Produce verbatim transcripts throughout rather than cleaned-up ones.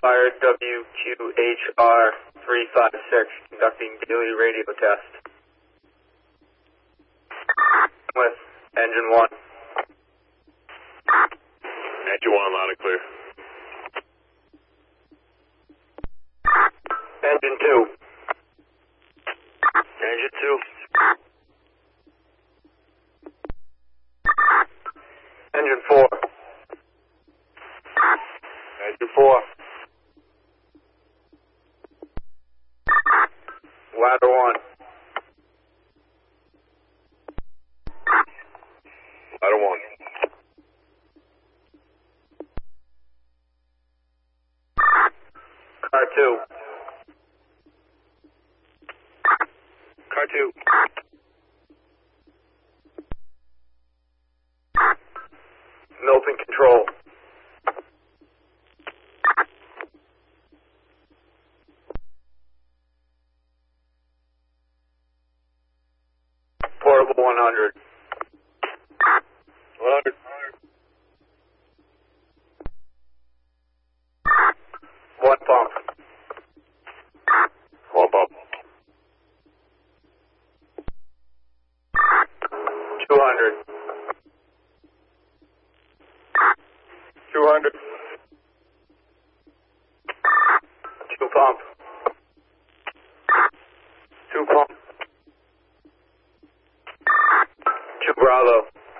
Fire W Q H R three five six, conducting daily radio test. With engine one. Engine one, loud and clear. Engine two. Engine two. Engine four. Engine four. Ladder one. Ladder one. Car two. Car two. Milton control. Portable one hundred. one hundred. One pump. One pump. Two hundred. two hundred. Two pump. Two pump. Two Bravo.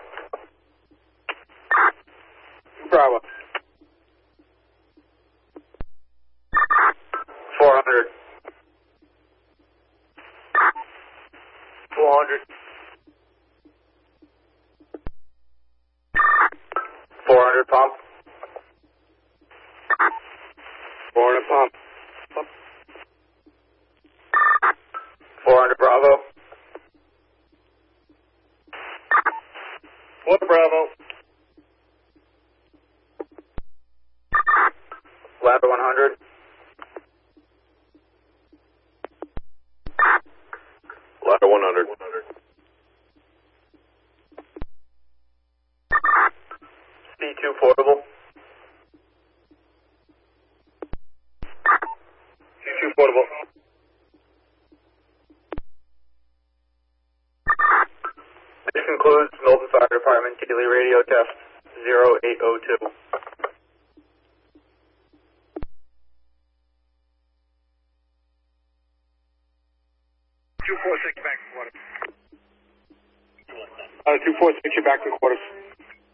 Bravo. Four hundred. four hundred. Four hundred pump. four hundred pump. Pump. Four hundred Bravo. Four Bravo. Ladder one hundred. Ladder one hundred. C two portable. C two portable. This concludes Milton Fire Department daily radio test zero eight zero two. two four six back in quarters. Uh, two four six, you're back in quarters.